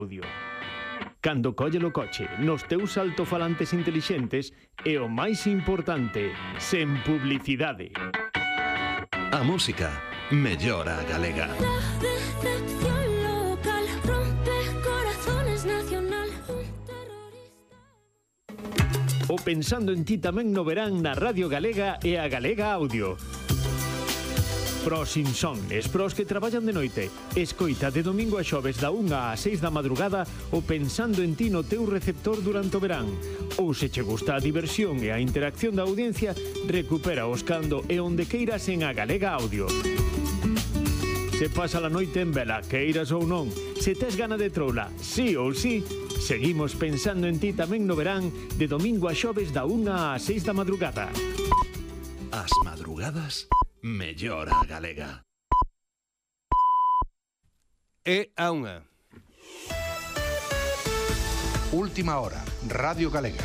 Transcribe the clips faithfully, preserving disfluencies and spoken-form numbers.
audio. Cando colle o coche nos teus altofalantes intelixentes e o máis importante, sen publicidade. A música mellora a galega. O Pensando en Ti tamén no verán na Radio Galega e a Galega Audio. Pros insomnes, pros que traballan de noite, escoita de domingo a xoves da unha a seis da madrugada o Pensando en Ti no teu receptor durante o verán. Ou se che gusta a diversión e a interacción da audiencia, recupera os cando e onde queiras en a Galega Audio. Se pasa a noite en vela, queiras ou non, se tes gana de troula, sí ou sí, seguimos Pensando en Ti tamén no verán de domingo a xoves da unha a seis da madrugada. As madrugadas mellora a galega. E a unha. Última hora, Radio Galega.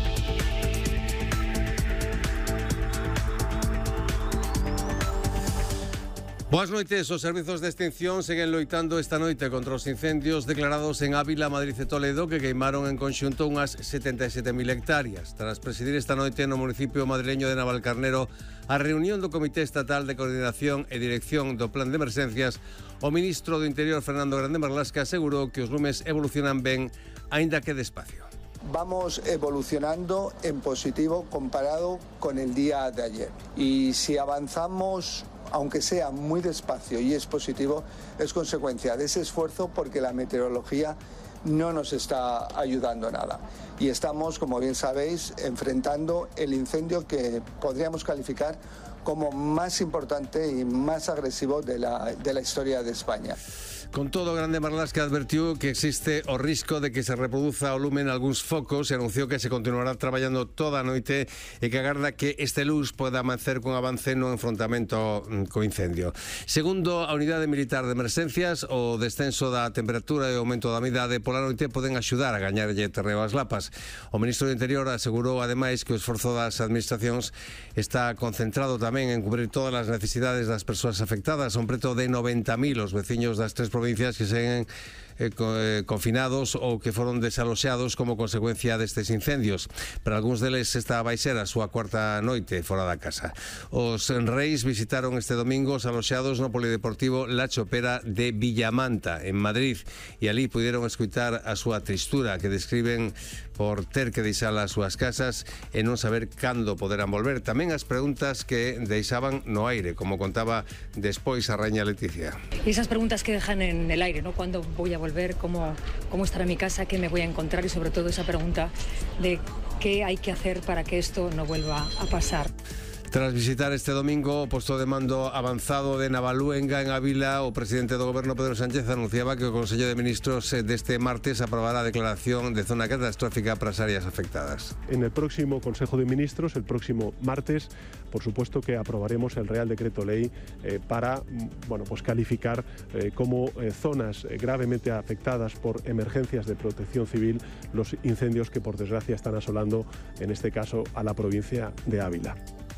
Boas noites, os servizos de extinción seguen loitando esta noite contra os incendios declarados en Ávila, Madrid e Toledo que queimaron en conxunto unhas setenta e sete mil hectáreas. Tras presidir esta noite no municipio madrileño de Navalcarnero a reunión do Comité Estatal de Coordinación e Dirección do Plan de Emerxencias, o ministro do Interior, Fernando Grande Marlasca, asegurou que os lumes evolucionan ben, aínda que despacio. Vamos evolucionando en positivo comparado con el día de ayer. Y si avanzamos, aunque sea muy despacio y es positivo, es consecuencia de ese esfuerzo porque la meteorología no nos está ayudando nada. Y estamos, como bien sabéis, enfrentando el incendio que podríamos calificar como más importante y más agresivo de la, de la historia de España. Con todo, Grande Marlasca advertiu que existe o risco de que se reproduza o lume en algúns focos e anunciou que se continuará traballando toda a noite e que agarda que este luz poda avancer con avance no enfrontamento co incendio. Segundo a Unidade Militar de Emerxencias, o descenso da temperatura e o aumento da umidade pola noite poden axudar a gañarlle terreo ás lapas. O ministro do Interior asegurou ademais que o esforzo das administracións está concentrado tamén en cubrir todas as necesidades das persoas afectadas. Son preto de noventa mil os veciños das tres provincias que seguen eh, co, eh, confinados ou que foron desaloxados como consecuencia destes incendios. Para algúns deles esta vai ser a súa cuarta noite fora da casa. Os reis visitaron este domingo os aloxados no polideportivo La Chopera de Villamanta, en Madrid, e ali puderon escutar a súa tristura que describen por ter que deixar as súas casas e non saber cando poderán volver. Tamén as preguntas que deixaban no aire, como contaba despois a raña Leticia. Y esas preguntas que dejan en el aire, ¿no? ¿Cuándo voy a volver? ¿Cómo, cómo estará mi casa? ¿Qué me voy a encontrar? Y sobre todo esa pregunta de qué hay que hacer para que esto no vuelva a pasar. Tras visitar este domingo o posto de mando avanzado de Navaluenga en Ávila, o presidente do goberno Pedro Sánchez anunciaba que o Consello de Ministros deste martes aprobará a declaración de zona catastrófica para as áreas afectadas. En el próximo Consejo de Ministros, el próximo martes, por supuesto que aprobaremos el Real Decreto Ley eh, para bueno, pues calificar eh, como eh, zonas gravemente afectadas por emergencias de protección civil los incendios que por desgracia están asolando, en este caso, a la provincia de Ávila.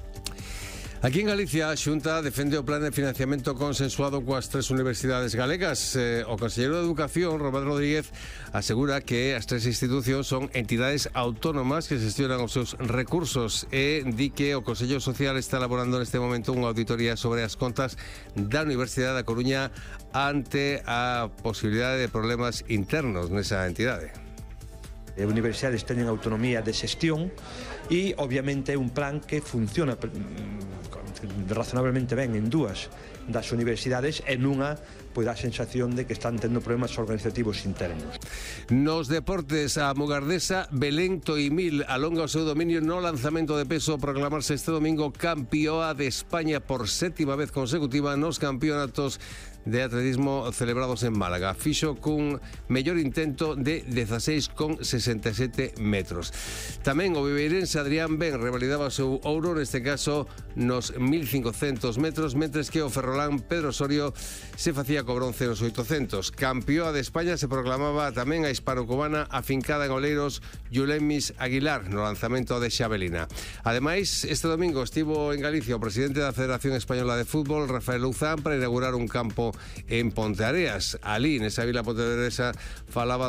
Aquí en Galicia, a Xunta defende o plan de financiamento consensuado coas tres universidades galegas. Eh, o conselleiro de Educación, Román Rodríguez, asegura que as tres institucións son entidades autónomas que gestionan os seus recursos e di que o Consello Social está elaborando neste momento unha auditoría sobre as contas da Universidade da Coruña ante a posibilidade de problemas internos nesa entidade. As universidades teñen autonomía de xestión e, obviamente, é un plan que funciona razonablemente ben en dúas das universidades e nunha pois dá a sensación de que están tendo problemas organizativos internos. Nos deportes, a mugardesa Belén Toimil alonga o seu dominio no lanzamento de peso, proclamarse este domingo campeoa de España por sétima vez consecutiva nos campeonatos de atletismo celebrados en Málaga. Fixo cun mellor intento de dieciséis coma sesenta e sete metros. Tamén o viveirense Adrián Ben revalidaba o seu ouro, neste caso nos mil cincocentos metros, mentres que o ferrolán Pedro Osorio se facía co bronce nos oitocentos. Campeoa de España se proclamaba tamén a hispano-cubana afincada en Oleiros Yulemis Aguilar no lanzamento de xavelina. Ademais, este domingo estivo en Galicia o presidente da Federación Española de Fútbol, Rafael Louzán, para inaugurar un campo en Ponteareas. Ali, nesa vila pontevedresa, falaba